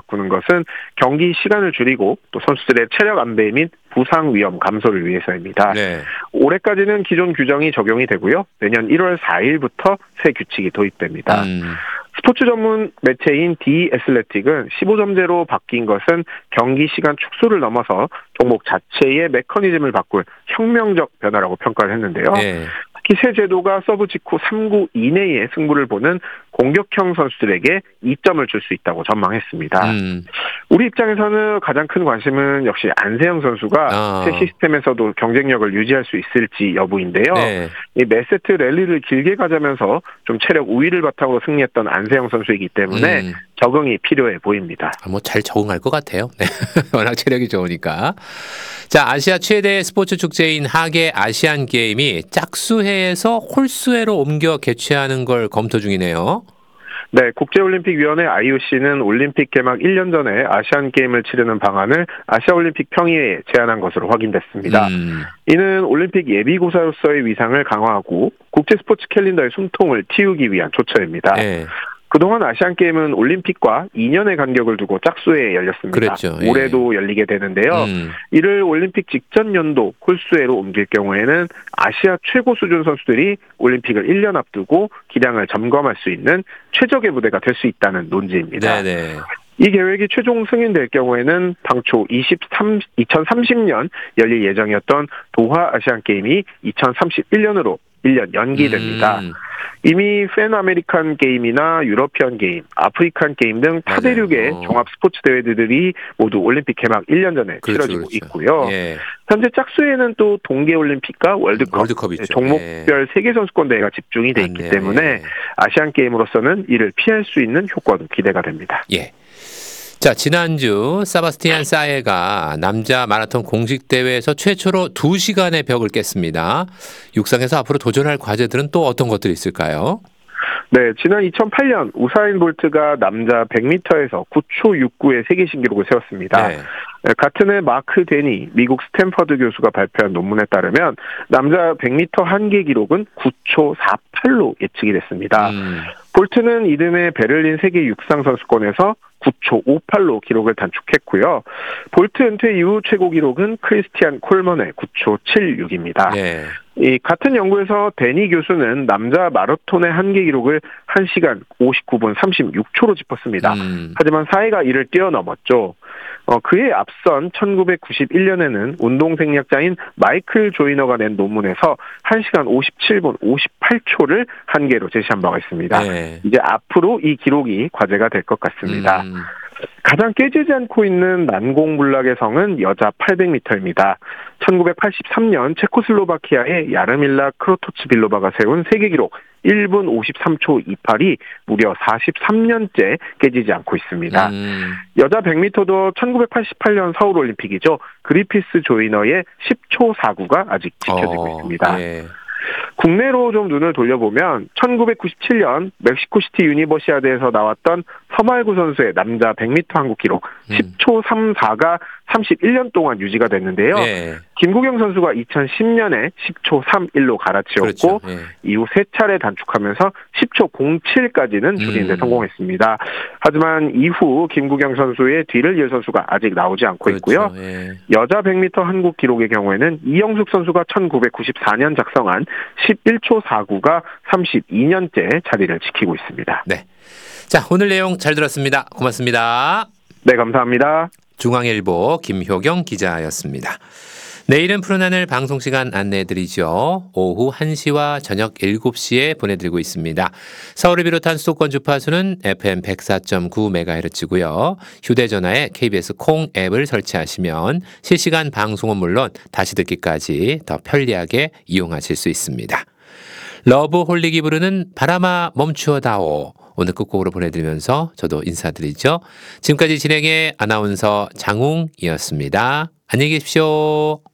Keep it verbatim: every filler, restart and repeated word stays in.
바꾸는 것은 경기 시간을 줄이고 또 선수들의 체력 안배 및 부상 위험 감소를 위해서입니다. 네. 올해까지는 기존 규정이 적용이 되고요. 내년 일월 사일부터 새 규칙이 도입됩니다. 음. 스포츠 전문 매체인 디 애슬레틱은 십오 점제로 바뀐 것은 경기 시간 축소를 넘어서 종목 자체의 메커니즘을 바꿀 혁명적 변화라고 평가를 했는데요. 네. 특히 새 제도가 서브 직후 삼 구 이내에 승부를 보는 공격형 선수들에게 이 점을 줄 수 있다고 전망했습니다. 음. 우리 입장에서는 가장 큰 관심은 역시 안세영 선수가 아. 새 시스템에서도 경쟁력을 유지할 수 있을지 여부인데요. 네. 이 매 세트 랠리를 길게 가자면서 좀 체력 우위를 바탕으로 승리했던 안세영 선수이기 때문에 음. 적응이 필요해 보입니다. 뭐 잘 적응할 것 같아요. 네. 워낙 체력이 좋으니까. 자, 아시아 최대 스포츠 축제인 하계 아시안 게임이 짝수회에서 홀수회로 옮겨 개최하는 걸 검토 중이네요. 네, 국제올림픽위원회 아이오씨는 올림픽 개막 일 년 전에 아시안게임을 치르는 방안을 아시아올림픽 평의회에 제안한 것으로 확인됐습니다. 음. 이는 올림픽 예비고사로서의 위상을 강화하고 국제스포츠 캘린더의 숨통을 틔우기 위한 조처입니다. 네. 그동안 아시안게임은 올림픽과 이 년의 간격을 두고 짝수회에 열렸습니다. 그랬죠. 예. 올해도 열리게 되는데요. 음. 이를 올림픽 직전 연도 홀수회로 옮길 경우에는 아시아 최고 수준 선수들이 올림픽을 일 년 앞두고 기량을 점검할 수 있는 최적의 무대가 될 수 있다는 논지입니다. 네네. 이 계획이 최종 승인될 경우에는 당초 이천삼십 년 열릴 예정이었던 도하 아시안게임이 이천삼십일 년으로 일 년 연기됩니다. 음. 이미 팬 아메리칸 게임이나 유러피언 게임, 아프리칸 게임 등 타대륙의 어. 종합 스포츠 대회들이 모두 올림픽 개막 일 년 전에 그렇죠, 치러지고 그렇죠. 있고요. 예. 현재 짝수에는 또 동계올림픽과 월드컵, 월드컵 있죠. 종목별 예. 세계선수권 대회가 집중이 돼 있기 맞네요. 때문에 예. 아시안 게임으로서는 이를 피할 수 있는 효과도 기대가 됩니다. 예. 자, 지난주 사바스티안 사에가 남자 마라톤 공식 대회에서 최초로 두 시간의 벽을 깼습니다. 육상에서 앞으로 도전할 과제들은 또 어떤 것들이 있을까요? 네, 지난 이천팔 년 우사인 볼트가 남자 백 미터에서 구 초 육구의 세계 신기록을 세웠습니다. 네. 같은 해 마크 데니 미국 스탠퍼드 교수가 발표한 논문에 따르면 남자 백 미터 한계 기록은 구 초 사십팔로 예측이 됐습니다. 음. 볼트는 이듬해 베를린 세계 육상 선수권에서 구 초 오십팔로 기록을 단축했고요. 볼트 은퇴 이후 최고 기록은 크리스티안 콜먼의 구 초 칠십육입니다. 네. 이 같은 연구에서 데니 교수는 남자 마라톤의 한계 기록을 한 시간 오십구 분 삼십육 초로 짚었습니다. 음. 하지만 사회가 이를 뛰어넘었죠. 어, 그에 앞선 천구백구십일 년에는 운동생략자인 마이클 조이너가 낸 논문에서 한 시간 오십칠 분 오십팔 초를 한계로 제시한 바가 있습니다. 네. 이제 앞으로 이 기록이 과제가 될 것 같습니다. 음. 가장 깨지지 않고 있는 난공불락의 성은 여자 팔백 미터입니다. 천구백팔십삼 년 체코슬로바키아의 야르밀라 크로토츠빌로바가 세운 세계 기록 일 분 오십삼 초 이십팔이 무려 사십삼 년째 깨지지 않고 있습니다. 음. 여자 백 미터도 천구백팔십팔 년 서울올림픽이죠. 그리피스 조이너의 십 초 사십구가 아직 지켜지고 어, 있습니다. 예. 국내로 좀 눈을 돌려보면 천구백구십칠 년 멕시코시티 유니버시아드에서 나왔던 서말구 선수의 남자 백 미터 한국 기록 음. 십 초 삼십사가 삼십일 년 동안 유지가 됐는데요. 예. 김구경 선수가 이천십 년에 십 초 삼십일로 갈아치웠고 그렇죠. 예. 이후 세 차례 단축하면서 십 초 공칠까지는 줄이는 데 음. 성공했습니다. 하지만 이후 김구경 선수의 뒤를 이을 선수가 아직 나오지 않고 그렇죠. 있고요. 예. 여자 백 미터 한국 기록의 경우에는 이영숙 선수가 천구백구십사 년 작성한 십일 초 사십구가 삼십이 년째 자리를 지키고 있습니다. 네. 자, 오늘 내용 잘 들었습니다. 고맙습니다. 네, 감사합니다. 중앙일보 김효경 기자였습니다. 내일은 푸른 하늘 방송 시간 안내해드리죠. 오후 한 시와 저녁 일곱 시에 보내드리고 있습니다. 서울을 비롯한 수도권 주파수는 에프엠 백사 점 구 메가헤르츠고요. 휴대전화에 케이비에스 콩 앱을 설치하시면 실시간 방송은 물론 다시 듣기까지 더 편리하게 이용하실 수 있습니다. 러브홀릭이 부르는 바람아 멈추어다오. 오늘 끝곡으로 보내드리면서 저도 인사드리죠. 지금까지 진행의 아나운서 장웅이었습니다. 안녕히 계십시오.